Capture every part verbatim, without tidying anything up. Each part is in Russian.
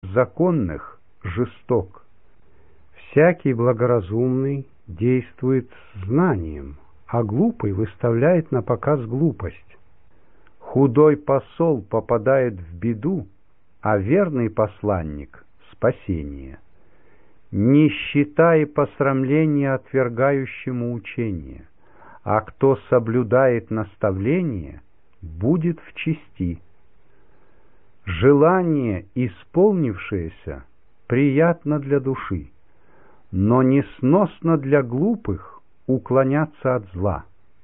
законных жесток. Всякий благоразумный действует с знанием, а глупый выставляет на показ глупость. Худой посол попадает в беду, а верный посланник — спасение. Нищета и посрамление отвергающему учение, а кто соблюдает наставление, будет в чести. Желание, исполнившееся, приятно для души, но несносно для глупых уклоняться от зла.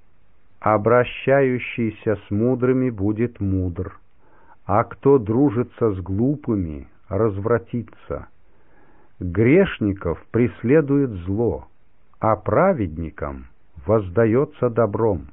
Обращающийся с мудрыми будет мудр, а кто дружится с глупыми, развратится. Грешников преследует зло, а праведникам воздается добром.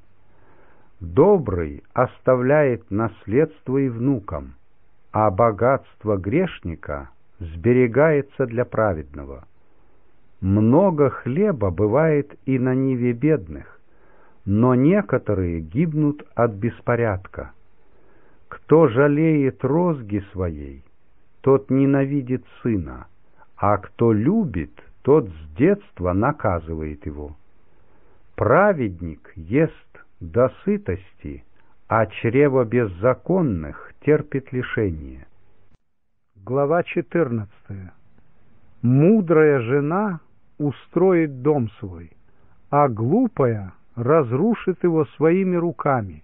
Добрый оставляет наследство и внукам, а богатство грешника сберегается для праведного. Много хлеба бывает и на ниве бедных, но некоторые гибнут от беспорядка. Кто жалеет розги своей, тот ненавидит сына, а кто любит, тот с детства наказывает его. Праведник ест до сытости, а чрево беззаконных терпит лишение. Глава четырнадцатая. Мудрая жена устроит дом свой, а глупая разрушит его своими руками.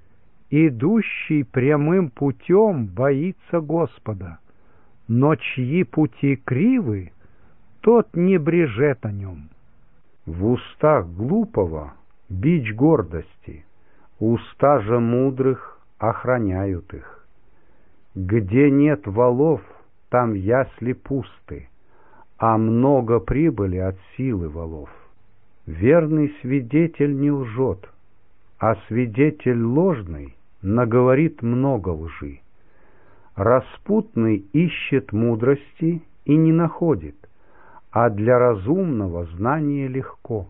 Идущий прямым путем боится Господа, но чьи пути кривы, тот не брежет о нем. В устах глупого бич гордости, уста же мудрых охраняют их. Где нет волов, там ясли пусты, а много прибыли от силы волов. Верный свидетель не лжет, а свидетель ложный наговорит много лжи. Распутный ищет мудрости и не находит, а для разумного знание легко.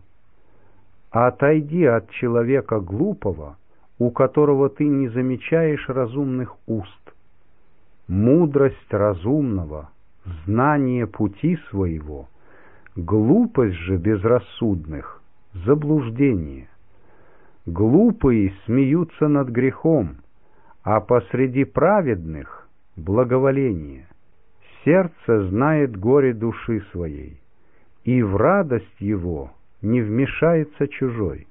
Отойди от человека глупого, у которого ты не замечаешь разумных уст. Мудрость разумного, знание пути своего, глупость же безрассудных — заблуждение. Глупые смеются над грехом, а посреди праведных — благоволение. Сердце знает горе души своей, и в радость его не вмешается чужой.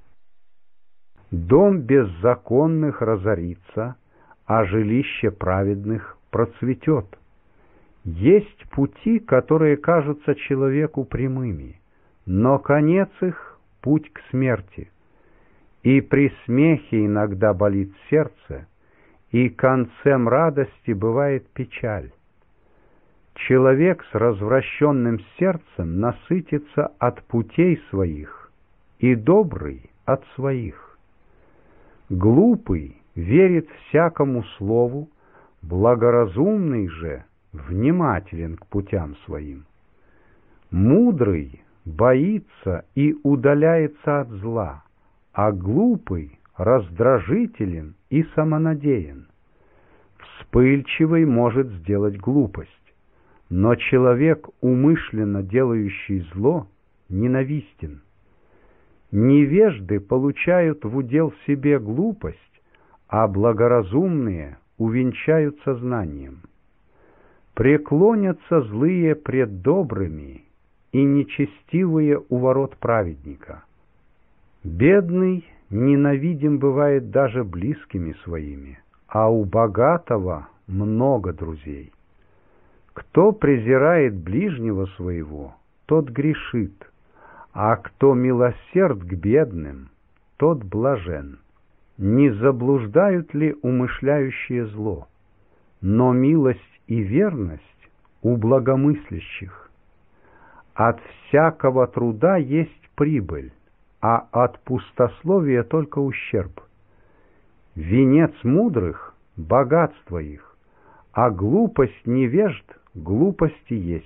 Дом беззаконных разорится, а жилище праведных процветет. Есть пути, которые кажутся человеку прямыми, но конец их — путь к смерти. И при смехе иногда болит сердце, и концем радости бывает печаль. Человек с развращенным сердцем насытится от путей своих, и добрый — от своих. Глупый верит всякому слову, благоразумный же внимателен к путям своим. Мудрый боится и удаляется от зла, а глупый раздражителен и самонадеян. Вспыльчивый может сделать глупость, но человек, умышленно делающий зло, ненавистен. Невежды получают в удел себе глупость, а благоразумные увенчаются знанием. Преклонятся злые пред добрыми и нечестивые у ворот праведника. Бедный ненавидим бывает даже близкими своими, а у богатого много друзей. Кто презирает ближнего своего, тот грешит, а кто милосерд к бедным, тот блажен. Не заблуждают ли умышляющие зло? Но милость и верность у благомыслящих. От всякого труда есть прибыль, а от пустословия только ущерб. Венец мудрых — богатство их, а глупость невежд — глупости есть.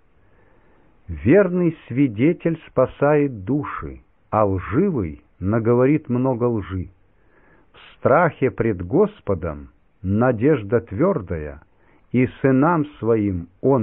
Верный свидетель спасает души, а лживый наговорит много лжи. В страхе пред Господом надежда твердая, и сынам своим он